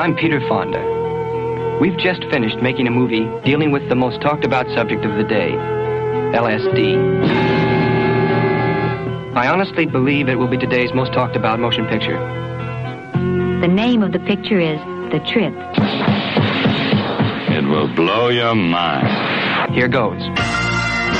I'm Peter Fonda. We've just finished making a movie dealing with the most talked about subject of the day, LSD. I honestly believe it will be today's most talked about motion picture. The name of the picture is The Trip. It will blow your mind. Here goes.